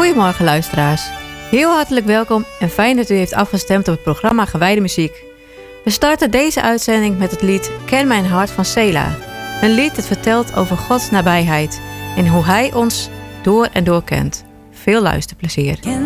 Goedemorgen luisteraars. Heel hartelijk welkom en fijn dat u heeft afgestemd op het programma Gewijde Muziek. We starten deze uitzending met het lied Ken mijn hart van Sela. Een lied dat vertelt over Gods nabijheid en hoe Hij ons door en door kent. Veel luisterplezier.